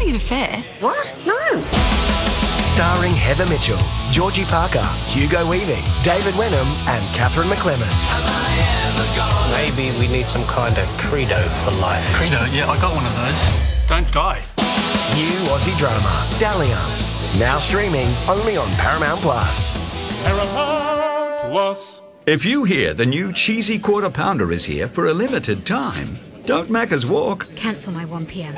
having an affair. What? No. Starring Heather Mitchell, Georgie Parker, Hugo Weaving, David Wenham and Catherine McClements. Maybe we need some kind of credo for life. Credo? Yeah, I got one of those. Don't die. New Aussie drama, Dalliance. Now streaming only on Paramount Plus. Paramount Plus. If you hear the new cheesy Quarter Pounder is here for a limited time, don't Macca's walk. Cancel my 1 p.m.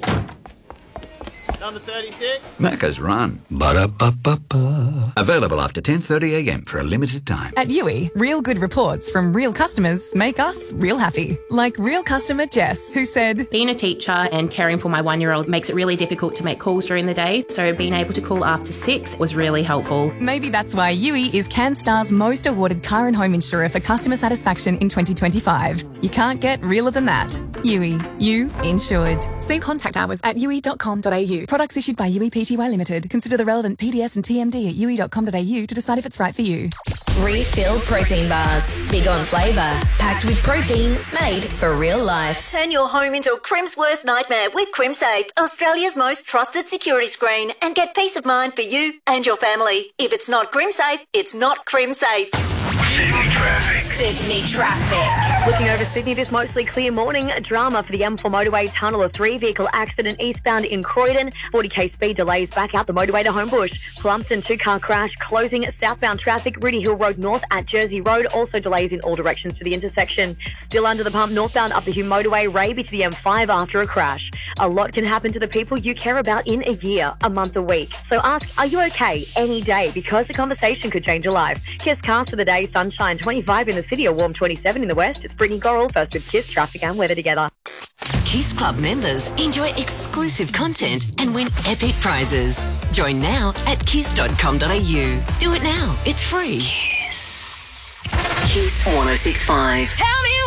Number 36. Macca's run. Ba-da-ba-ba-ba. Available after 10:30 a.m. for a limited time. At Yui, real good reports from real customers make us real happy. Like real customer Jess, who said, being a teacher and caring for my 1-year-old makes it really difficult to make calls during the day, so being able to call after 6 was really helpful. Maybe that's why Yui is CanStar's most awarded car and home insurer for customer satisfaction in 2025. You can't get realer than that. Yui, you insured. See contact hours at yui.com.au. Products issued by Yui Pty Limited. Consider the relevant PDS and TMD at yui.com.au to decide if it's right for you. Refill protein bars. Big on flavour. Packed with protein. Made for real life. Turn your home into a Crim's worst nightmare with CrimSafe, Australia's most trusted security screen, and get peace of mind for you and your family. If it's not CrimSafe, it's not CrimSafe. Sydney traffic. Sydney traffic. Looking over Sydney, this mostly clear morning. Drama for the M4 motorway tunnel. A 3-vehicle accident eastbound in Croydon. 40k speed delays back out the motorway to Homebush. Plumpton 2-car crash closing southbound traffic. Rudy Hill Road north at Jersey Road. Also delays in all directions to the intersection. Still under the pump northbound up the Hume motorway. Raby to the M5 after a crash. A lot can happen to the people you care about in a year, a month, a week. So ask, are you okay any day? Because the conversation could change your life. Kiss cast for the day. Sunshine 25 in the city, a warm 27 in the west. It's Brittany Gorrell first with Kiss traffic and weather together. Kiss Club members enjoy exclusive content and win epic prizes. Join now at kiss.com.au. Do it now. It's free. Kiss. Kiss 106.5. Tell me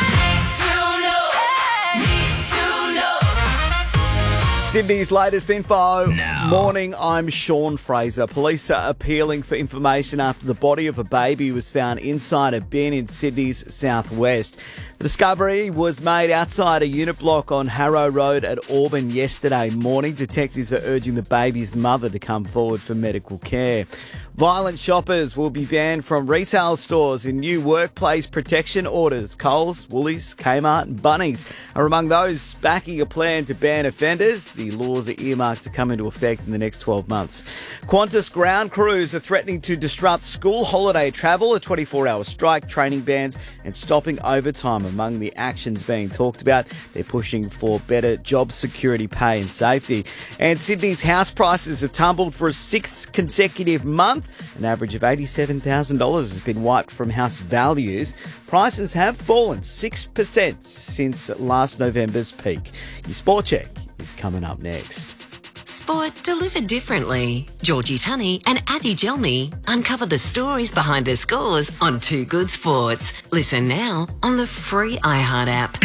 Sydney's latest info. Now. Morning, I'm Sean Fraser. Police are appealing for information after the body of a baby was found inside a bin in Sydney's southwest. The discovery was made outside a unit block on Harrow Road at Auburn yesterday morning. Detectives are urging the baby's mother to come forward for medical care. Violent shoppers will be banned from retail stores in new workplace protection orders. Coles, Woolies, Kmart and Bunnings are among those backing a plan to ban offenders. The laws are earmarked to come into effect in the next 12 months. Qantas ground crews are threatening to disrupt school holiday travel. A 24-hour strike, training bans and stopping overtime among the actions being talked about. They're pushing for better job security, pay and safety. And Sydney's house prices have tumbled for a 6th consecutive month. An average of $87,000 has been wiped from house values. Prices have fallen 6% since last November's peak. Your Sport Check is coming up next. Sport delivered differently. Georgie Tunney and Abby Gelmy uncover the stories behind the scores on Too Good Sports. Listen now on the free iHeart app.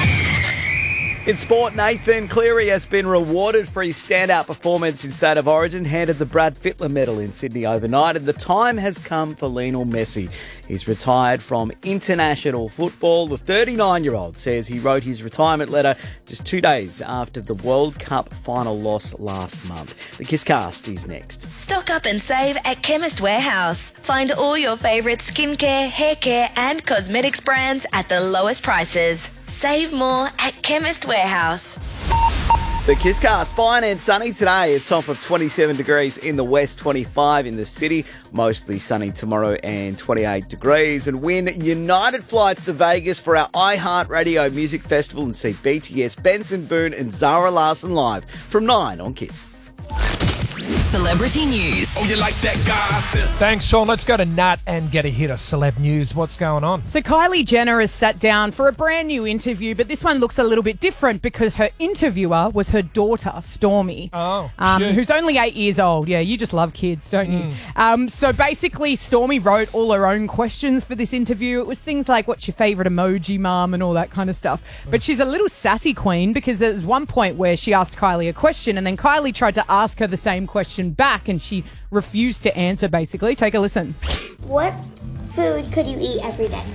In sport, Nathan Cleary has been rewarded for his standout performance in State of Origin, handed the Brad Fittler medal in Sydney overnight, and the time has come for Lionel Messi. He's retired from international football. The 39-year-old says he wrote his retirement letter just 2 days after the World Cup final loss last month. The Kisscast is next. Stock up and save at Chemist Warehouse. Find all your favourite skincare, hair care and cosmetics brands at the lowest prices. Save more at Chemist Warehouse. The Kisscast, fine and sunny today. A top of 27 degrees in the west, 25 in the city. Mostly sunny tomorrow and 28 degrees. And win United flights to Vegas for our iHeartRadio Music Festival and see BTS, Benson Boone and Zara Larsson live from 9 on Kiss. Celebrity news. Oh, you like that gossip? Thanks, Sean. Let's go to Nat and get a hit of celeb news. What's going on? So Kylie Jenner has sat down for a brand new interview, but this one looks a little bit different because her interviewer was her daughter, Stormi, who's only 8 years old. Yeah, you just love kids, don't you? So basically, Stormi wrote all her own questions for this interview. It was things like, what's your favourite emoji, mum, and all that kind of stuff. But she's a little sassy queen because there's one point where she asked Kylie a question and then Kylie tried to ask her the same question back and she refused to answer, basically. Take a listen. What food could you eat every day?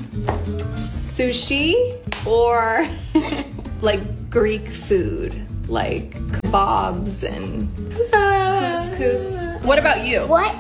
Sushi or like Greek food, like kebabs and couscous. What about you? What?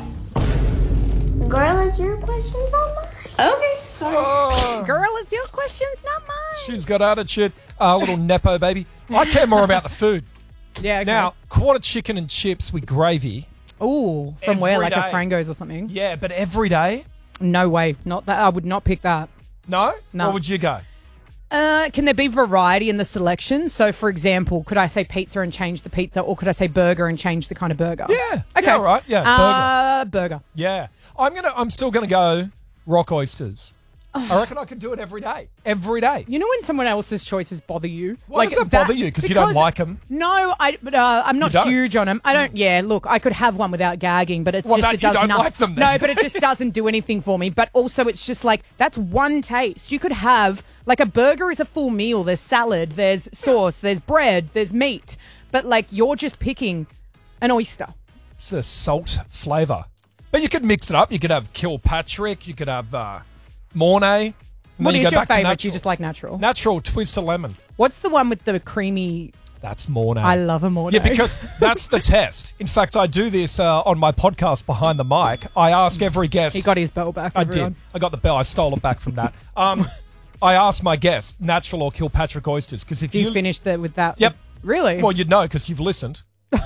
Girl, it's your questions on mine. Okay, sorry. Girl, it's your questions, not mine. She's got attitude. Little Nepo baby. I care more about the food. Yeah, okay. Now, quarter chicken and chips with gravy. Ooh, from where? Every Like day. a Frango's or something? Yeah, but every day? No way. Not that. I would not pick that. No? No. Where would you go? Can there be variety in the selection? So, for example, could I say pizza and change the pizza, or could I say burger and change the kind of burger? Yeah. Okay. Yeah, right. Yeah, burger. Yeah. I'm still gonna go rock oysters. I reckon I could do it every day. Every day. You know when someone else's choices bother you? Why does that bother you? Because you don't like them? No, I'm not You don't? huge on them. I don't. Yeah, look, I could have one without gagging, but it's Well, just that- it does you don't nothing. like them then. No, but it just doesn't do anything for me. But also, it's just like that's one taste. You could have like a burger is a full meal. There's salad, there's sauce, there's bread, there's meat. But like you're just picking an oyster. It's a salt flavour. But you could mix it up. You could have Kilpatrick. You could have Mornay. and What then you is go your back to favourite? natural. You just like natural. Natural twist of lemon. What's the one with the creamy? That's Mornay. I love a Mornay. Yeah, because that's the test. In fact, I do this on my podcast Behind the Mic. I ask every guest. He got his bell back. I everyone. did. I got the bell. I stole it back from that. I asked my guest, natural or Kilpatrick oysters, because if Do you finish with that? Yep. Really? Well, you'd know because you've listened.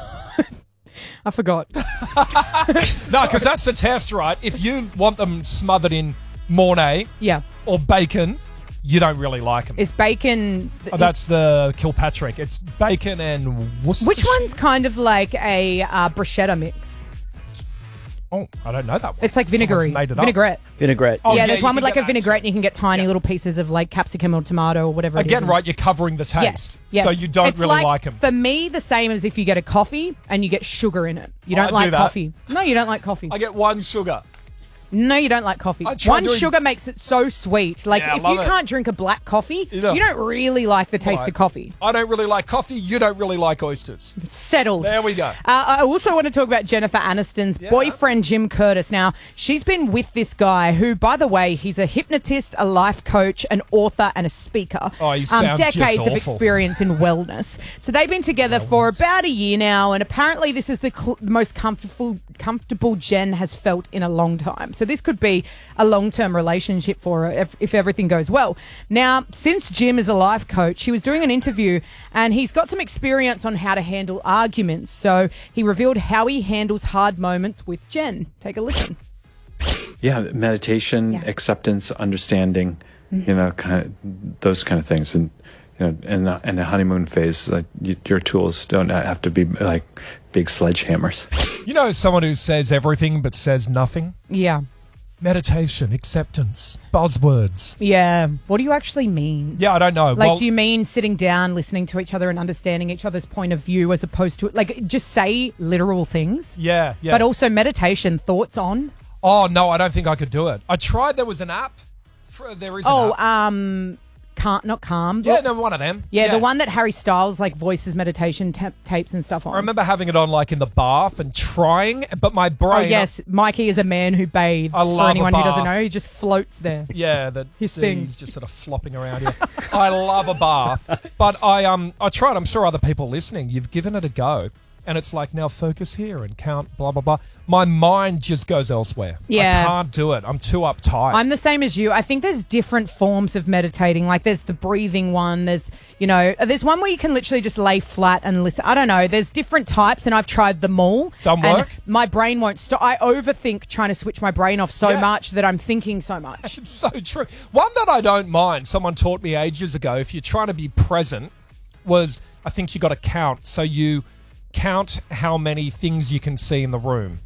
I forgot. No, because that's the test, right? If you want them smothered in Mornay Yeah. or bacon, you don't really like them. Is bacon? That's the Kilpatrick. It's bacon and Worcestershire. Which one's kind of like a bruschetta mix? Oh, I don't know that one. It's like Someone's vinegary. made it up. Vinaigrette. Vinaigrette. Oh, yeah, there's you one can with like get a vinaigrette, and you can get tiny little pieces of like capsicum or tomato or whatever. it is. Again, right, you're covering the taste. Yes. Yes. So you don't It's really like them. For me, the same as if you get a coffee and you get sugar in it. You Oh, I don't do like that. coffee. No, you don't like coffee. I get one sugar. No, you don't like coffee. I tried One doing- sugar makes it so sweet. Like, Yeah, I if love you it. can't drink a black coffee, Yeah. you don't really like the taste Right. of coffee. I don't really like coffee. You don't really like oysters. It's settled. There we go. I also want to talk about Jennifer Aniston's boyfriend, Jim Curtis. Now, she's been with this guy who, by the way, he's a hypnotist, a life coach, an author, and a speaker. Oh, he sounds just decades of awful. experience in wellness. So they've been together for about a year now, and apparently this is the most comfortable Jen has felt in a long time. So this could be a long-term relationship for her if everything goes well. Now, since Jim is a life coach, he was doing an interview and he's got some experience on how to handle arguments. So he revealed how he handles hard moments with Jen. Take a listen. Yeah, meditation, acceptance, understanding, kind of those kind of things, and in the honeymoon phase, like your tools don't have to be like big sledgehammers. You know someone who says everything but says nothing? Yeah. Meditation, acceptance, buzzwords. Yeah. What do you actually mean? Yeah, I don't know. Like, Well, do you mean sitting down, listening to each other and understanding each other's point of view as opposed to, like, just say literal things? Yeah, yeah. But also meditation, thoughts on? Oh, no, I don't think I could do it. I tried. There was an app. There is an app. Not Calm. Yeah, no, one of them. Yeah, the one that Harry Styles, like, voices meditation tapes and stuff on. I remember having it on, like, in the bath and trying, but my brain... Oh, yes. Mikey is a man who bathes. I love For anyone a who doesn't bath. know, he just floats there. Yeah, His thing. he's just sort of flopping around here. I love a bath, but I tried. I'm sure other people listening, you've given it a go, and it's like, now focus here and count, blah, blah, blah. My mind just goes elsewhere. Yeah. I can't do it. I'm too uptight. I'm the same as you. I think there's different forms of meditating. Like, there's the breathing one. There's, there's one where you can literally just lay flat and listen. I don't know. There's different types, and I've tried them all. Don't and work? My brain won't stop. I overthink trying to switch my brain off so Yeah. much that I'm thinking so much. It's so true. One that I don't mind, someone taught me ages ago, if you're trying to be present, was I think you got to count. So you count how many things you can see in the room.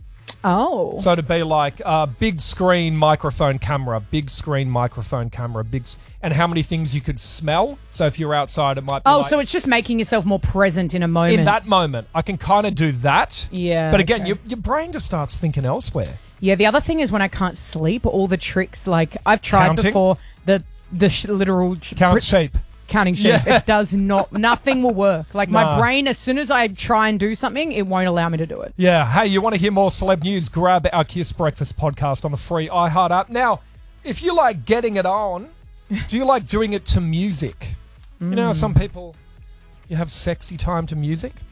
Oh. So to be like big screen, microphone, camera, big screen, microphone, camera, and how many things you could smell. So if you're outside, it might be like, So it's just making yourself more present in a moment. in that moment, I can kind of do that. Yeah, But again, okay. your brain just starts thinking elsewhere. Yeah, the other thing is when I can't sleep, all the tricks, like I've tried Counting? before, the literal... Count sheep. Counting sheep. Yeah. It does not... Nothing will work. Like, my Nah. brain, as soon as I try and do something, it won't allow me to do it. Yeah. Hey, you want to hear more celeb news? Grab our Kiss Breakfast podcast on the free iHeart app. Now, if you like getting it on, do you like doing it to music? You know, some people You have sexy time to music?